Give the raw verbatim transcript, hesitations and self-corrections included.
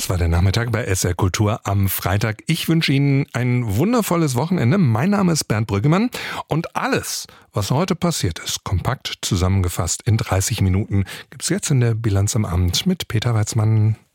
Das war der Nachmittag bei S R Kultur am Freitag. Ich wünsche Ihnen ein wundervolles Wochenende. Mein Name ist Bernd Brüggemann und alles, was heute passiert ist, kompakt zusammengefasst in dreißig Minuten, gibt's jetzt in der Bilanz am Abend mit Peter Weizmann.